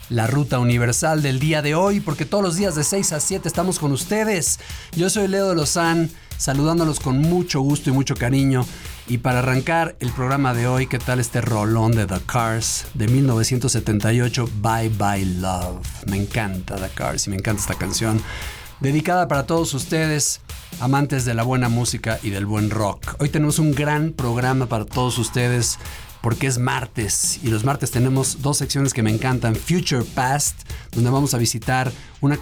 la ruta universal del día de hoy, porque todos los días de 6 a 7 estamos con ustedes. Yo soy Leo de Lozán, saludándolos con mucho gusto y mucho cariño. Y para arrancar el programa de hoy, ¿qué tal este rolón de The Cars de 1978, Bye Bye Love? Me encanta The Cars y me encanta esta canción, dedicada para todos ustedes, amantes de la buena música y del buen rock. Hoy tenemos un gran programa para todos ustedes, porque es martes, y los martes tenemos dos secciones que me encantan. Future Past, donde vamos a visitar una